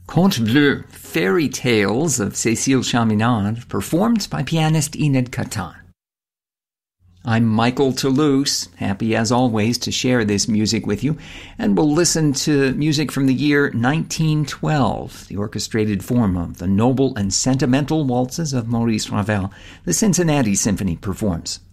Conte Bleu, Fairy Tales of Cécile Chaminade, performed by pianist Enid Catan. I'm Michael Toulouse, happy as always to share this music with you, and we'll listen to music from the year 1912, the orchestrated form of the noble and sentimental waltzes of Maurice Ravel, the Cincinnati Symphony performs.